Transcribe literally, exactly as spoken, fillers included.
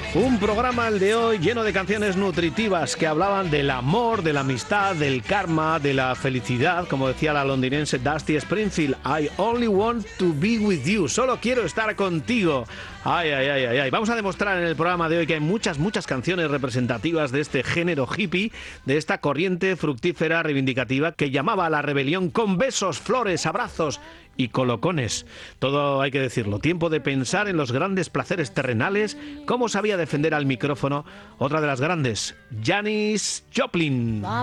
Un programa el de hoy lleno de canciones nutritivas que hablaban del amor, de la amistad, del karma, de la felicidad, como decía la londinense Dusty Springfield. I only want to be with you. Solo quiero estar contigo. Ay, ay, ay, ay, ay. Vamos a demostrar en el programa de hoy que hay muchas, muchas canciones representativas de este género hippie, de esta corriente fructífera reivindicativa que llamaba a la rebelión con besos, flores, abrazos y colocones. Todo hay que decirlo. Tiempo de pensar en los grandes placeres terrenales, cómo sabía defender al micrófono otra de las grandes, Janis Joplin.